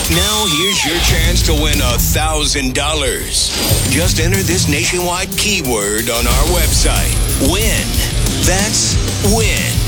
Now here's your chance to win $1,000. Just enter this nationwide keyword on our website. Win. That's win.